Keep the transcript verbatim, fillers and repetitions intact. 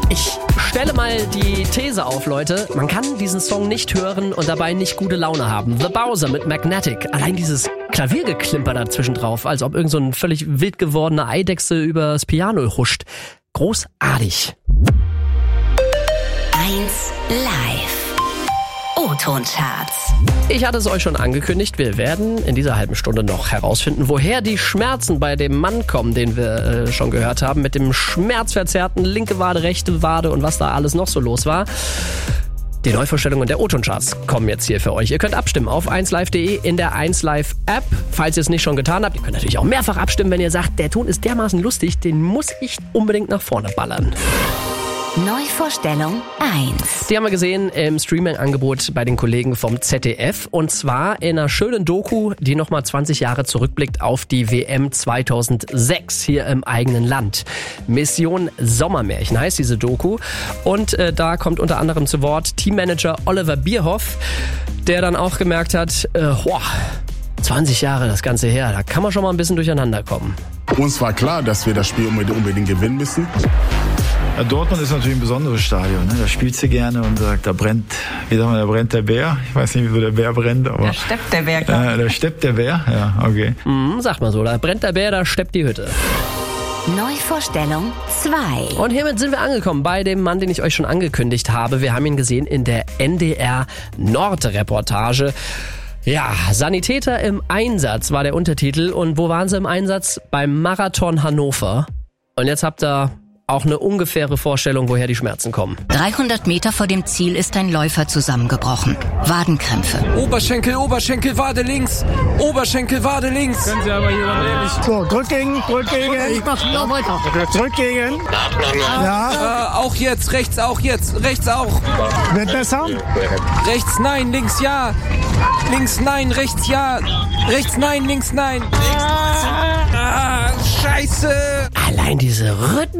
Ich stelle mal die These auf, Leute. Man kann diesen Song nicht hören und dabei nicht gute Laune haben. The Bowser mit Magnetic. Allein dieses Klaviergeklimper dazwischen drauf, als ob irgend so ein völlig wild gewordener Eidechse übers Piano huscht. Großartig. eins Live. O-Ton-Charts. Ich hatte es euch schon angekündigt, wir werden in dieser halben Stunde noch herausfinden, woher die Schmerzen bei dem Mann kommen, den wir äh, schon gehört haben, mit dem schmerzverzerrten linke Wade, rechte Wade und was da alles noch so los war. Die Neuvorstellungen der O-Ton-Charts kommen jetzt hier für euch. Ihr könnt abstimmen auf eins live punkt de in der eins Live App, falls ihr es nicht schon getan habt. Ihr könnt natürlich auch mehrfach abstimmen, wenn ihr sagt, der Ton ist dermaßen lustig, den muss ich unbedingt nach vorne ballern. Neuvorstellung eins. Die haben wir gesehen im Streaming-Angebot bei den Kollegen vom Z D F. Und zwar in einer schönen Doku, die nochmal zwanzig Jahre zurückblickt auf die W M zweitausendsechs hier im eigenen Land. Mission Sommermärchen heißt diese Doku. Und äh, da kommt unter anderem zu Wort Teammanager Oliver Bierhoff, der dann auch gemerkt hat, äh, boah, zwanzig Jahre das Ganze her, da kann man schon mal ein bisschen durcheinander kommen. Uns war klar, dass wir das Spiel unbedingt, unbedingt gewinnen müssen. Ja, Dortmund ist natürlich ein besonderes Stadion. Ne? Da spielt sie gerne und sagt, da brennt, wie sagen wir, da brennt der Bär. Ich weiß nicht, wieso der Bär brennt, aber. Da steppt der Bär, klar. Äh, da steppt der Bär, ja, okay. Mhm, sagt man so, da brennt der Bär, da steppt die Hütte. Neuvorstellung zwei. Und hiermit sind wir angekommen bei dem Mann, den ich euch schon angekündigt habe. Wir haben ihn gesehen in der N D R Nord-Reportage. Ja, Sanitäter im Einsatz war der Untertitel. Und wo waren sie im Einsatz? Beim Marathon Hannover. Und jetzt habt ihr auch eine ungefähre Vorstellung, woher die Schmerzen kommen. dreihundert Meter vor dem Ziel ist ein Läufer zusammengebrochen. Wadenkrämpfe. Oberschenkel, Oberschenkel, Wade links. Oberschenkel, Wade links. Können Sie aber hier ehrlich. So, drück gegen, drück gegen. Ich mach noch weiter. Drück gegen. Ja. Äh, auch jetzt, rechts auch jetzt, rechts auch. Wird besser? Rechts nein, links ja. Links nein, rechts ja. Rechts nein, links nein. Ah, scheiße. Allein diese Rhythmen.